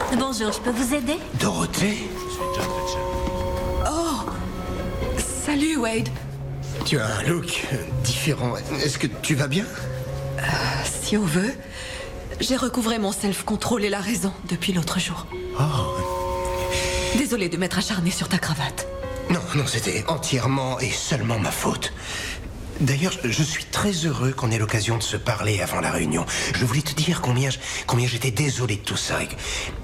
Bonjour, je peux vous aider? Dorothée? Oh! Salut, Wade. Tu as un look différent. Est-ce que tu vas bien? Si on veut, j'ai recouvré mon self-control et la raison depuis l'autre jour. Oh. Désolée de m'être acharnée sur ta cravate. Non, c'était entièrement et seulement ma faute. D'ailleurs, je suis très heureux qu'on ait l'occasion de se parler avant la réunion. Je voulais te dire combien j'étais désolé de tout ça.